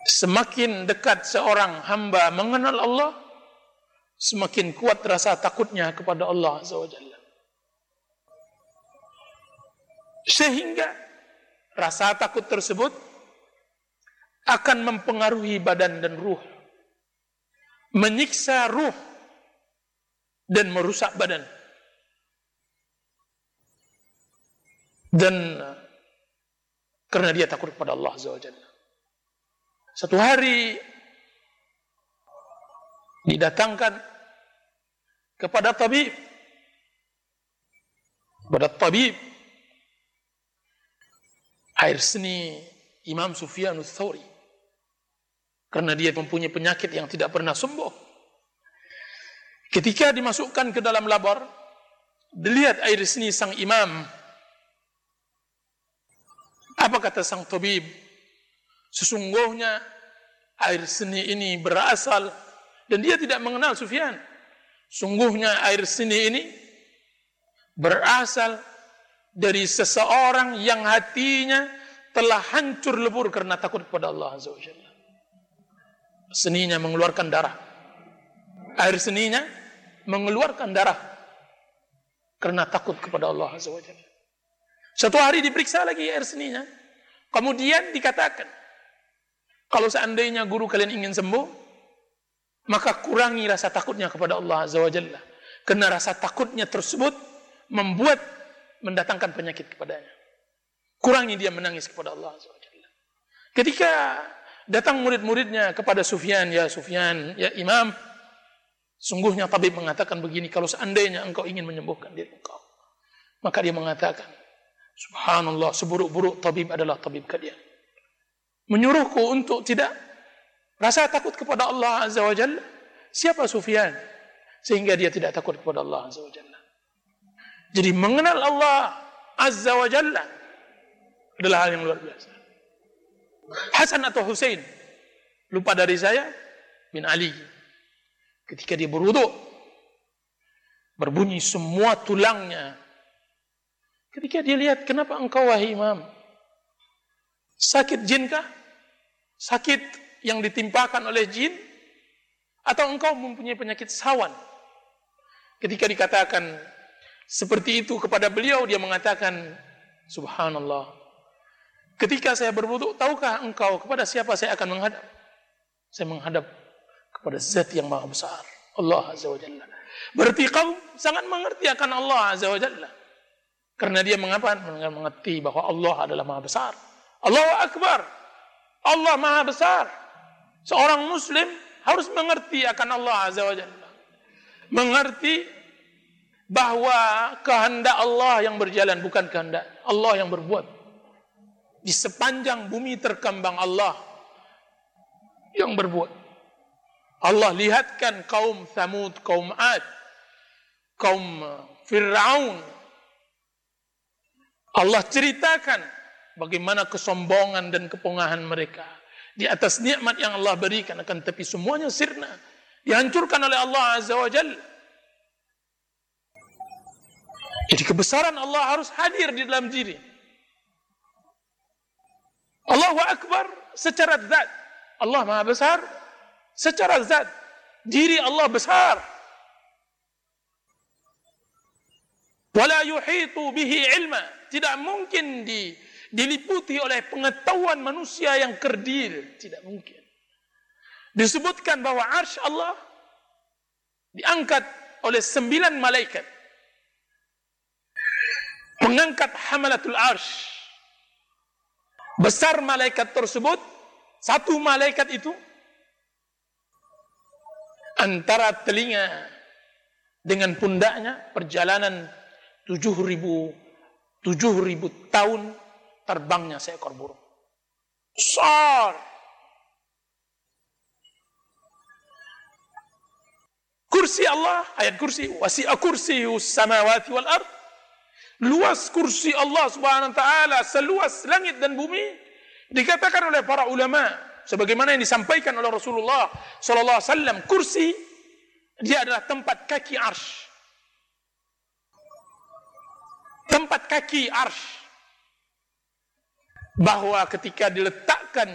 Semakin dekat seorang hamba mengenal Allah, semakin kuat rasa takutnya kepada Allah Azza wa Jalla. Sehingga rasa takut tersebut akan mempengaruhi badan dan ruh, menyiksa ruh dan merusak badan. Dan karena dia takut kepada Allah Azza wa Jalla. Satu hari didatangkan kepada tabib, air seni Imam Sufyan ats-Tsauri, karena dia mempunyai penyakit yang tidak pernah sembuh. Ketika dimasukkan ke dalam labor, dilihat air seni sang imam. Apa kata sang tabib? Sesungguhnya air seni ini berasal, dan dia tidak mengenal Sufyan. Sungguhnya air seni ini berasal dari seseorang yang hatinya telah hancur lebur karena takut kepada Allah Azza wa Jalla. Seninya mengeluarkan darah. Air seninya mengeluarkan darah karena takut kepada Allah Azza wa Jalla. Satu hari diperiksa lagi air seninya. Kemudian dikatakan, kalau seandainya guru kalian ingin sembuh, maka kurangi rasa takutnya kepada Allah Azza wa Jalla. Karena rasa takutnya tersebut mendatangkan penyakit kepadanya. Kurangi dia menangis kepada Allah Azza wa Jalla. Ketika datang murid-muridnya kepada Sufyan, ya Sufyan, ya Imam, sungguhnya tabib mengatakan begini, kalau seandainya engkau ingin menyembuhkan diri engkau, maka dia mengatakan, subhanallah, seburuk-buruk tabib adalah tabib kalian. Menyuruhku untuk tidak rasa takut kepada Allah Azza wa Jalla. Siapa Sufyan sehingga dia tidak takut kepada Allah Azza wa Jalla? Jadi mengenal Allah Azza wa Jalla adalah hal yang luar biasa. Hasan atau Husain, lupa dari saya, bin Ali, ketika dia berwudu, berbunyi semua tulangnya. Ketika dia lihat, kenapa engkau wahai imam? Sakit jin kah? Sakit yang ditimpakan oleh jin? Atau engkau mempunyai penyakit sawan? Ketika dikatakan seperti itu kepada beliau, dia mengatakan, subhanallah, ketika saya berwudu, tahukah engkau kepada siapa saya akan menghadap? Saya menghadap kepada zat yang maha besar, Allah Azza wa Jalla. Berarti kau sangat mengerti akan Allah Azza wa Jalla. Karena dia mengerti bahwa Allah adalah maha besar. Allahu Akbar. Allah maha besar. Seorang muslim harus mengerti akan Allah Azza wa Jalla. Mengerti bahwa kehendak Allah yang berjalan, bukan kehendak Allah yang berbuat. Di sepanjang bumi terkembang Allah yang berbuat. Allah lihatkan kaum Thamud, kaum Ad, kaum Fir'aun. Allah ceritakan bagaimana kesombongan dan kepungahan mereka di atas nikmat yang Allah berikan, akan tapi semuanya sirna, dihancurkan oleh Allah Azza wa Jalla. Jadi kebesaran Allah harus hadir di dalam diri. Allahu Akbar secara zat, Allah maha besar secara zat, diri Allah besar. Wala yuhitu bihi ilma, tidak mungkin diliputi oleh pengetahuan manusia yang kerdil, tidak mungkin. Disebutkan bahwa arsy Allah diangkat oleh 9 malaikat, mengangkat hamalatul arsy. Besar malaikat tersebut, satu malaikat itu antara telinga dengan pundaknya perjalanan 7.000 tahun terbangnya seekor burung. Besar. Kursi Allah, ayat kursi, wasi'a kursiyus samawati wal ard. Luas kursi Allah Subhanahu wa taala seluas langit dan bumi. Dikatakan oleh para ulama sebagaimana yang disampaikan oleh Rasulullah sallallahu alaihi wasallam, kursi dia adalah tempat kaki arsy. Tempat kaki arsy. Bahwa ketika diletakkan